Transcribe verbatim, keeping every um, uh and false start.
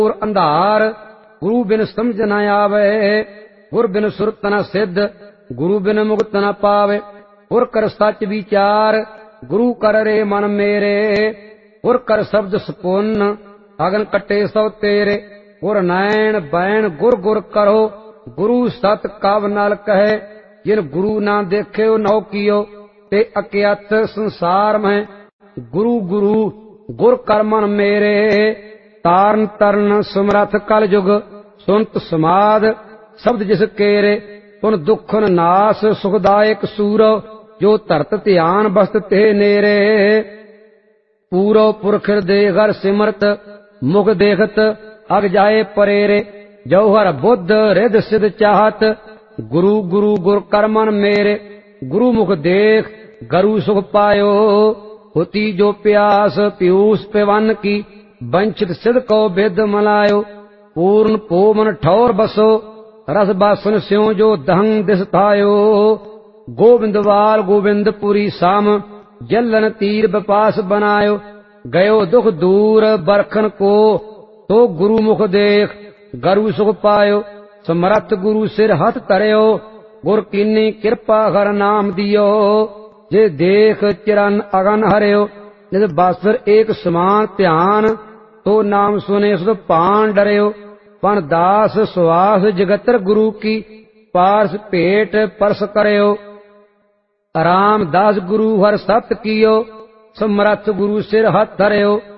और अंधार गुरु बिन समझ न आवे। गुर बिन सुरत न सिद्ध गुरु बिन मुक्त न पावे। गुर कर सच विचार गुरु कर रे मन मेरे। गुर कर शब्द सपुन अगन कटे सौ तेरे। गुर नैन बैन गुर गुर करो गुरु सत कव नल कहे। जिन गुरु ना देखे नौ कियो ते अज्ञात संसार में। गुरु गुरु गुर कर मन मेरे। तारन तरन सुमरथ कल जुग सुनत समाद शब्द जिस केरे। पुन दुखन नाश सुखदायक सूरो जो धरत ध्यान बसत ते नेरे। पूरो पुरख देह हर सिमरत मुख देखत अग जाए परेरे। जौहर बुद्ध रिद सिद्ध चाहत गुरु गुरु गुर कर मन मेरे। गुरु मुख देख गरु सुख पायो होती जो प्यास पीयूष पिवन की। वंचित सिद्ध को विद मलायो पूर्ण पोमन ठौर बसो। रस बासन स्यों जो दहंग दिस थायो। गोविंदवाल गोविंदपुरी साम जलन तीर बपास बनायो। गयो दुख दूर बरखन को तो गुरु मुख देख गरु सुख पायो। समरथ गुरु सिर हथ तरयो गुर कीनी कृपा हर नाम दियो। जे देख चिरन अगन हरियो निज बासर एक समान ध्यान। तो नाम सुने सुध पान डरियो। पण दास सुवास जगतर गुरु की पारस भेट परस करयो। राम दास गुरु हर सत कियो समरथ गुरु सिर हथ धरियो।